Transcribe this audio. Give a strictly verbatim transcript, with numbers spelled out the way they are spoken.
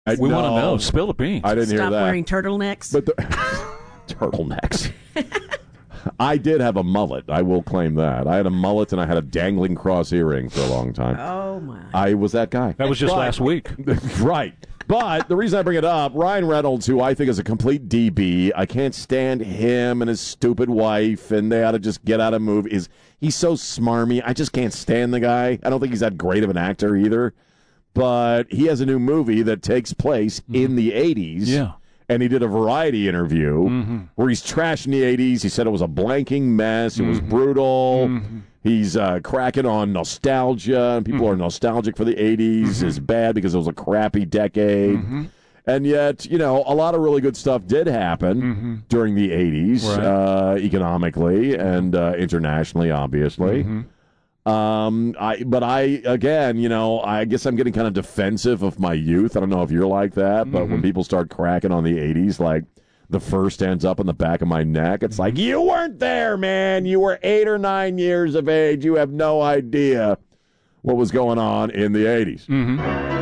I, we no, want to know. Spill the beans. I didn't Stop hear that. wearing turtlenecks. But the, turtlenecks. I did have a mullet. I will claim that. I had a mullet and I had a dangling cross earring for a long time. Oh, my. I was that guy. That was just But- last week. Right. But the reason I bring it up, Ryan Reynolds, who I think is a complete D B, I can't stand him and his stupid wife, and they ought to just get out of movies. He's so smarmy. I just can't stand the guy. I don't think he's that great of an actor either. But he has a new movie that takes place mm-hmm. in the eighties. Yeah. And he did a Variety interview mm-hmm. where he's trashing the eighties. He said it was a blanking mess. It mm-hmm. was brutal. Mm-hmm. He's uh, cracking on nostalgia, and people mm-hmm. are nostalgic for the eighties. Mm-hmm. Is bad because it was a crappy decade. Mm-hmm. And yet, you know, a lot of really good stuff did happen mm-hmm. during the eighties, right. uh, economically and uh, internationally, obviously. Mm-hmm. Um, I, but I, again, you know, I guess I'm getting kind of defensive of my youth. I don't know if you're like that, but mm-hmm. when people start cracking on the eighties, like the fur stands up on the back of my neck. It's like, you weren't there, man. You were eight or nine years of age. You have no idea what was going on in the eighties. Mm-hmm.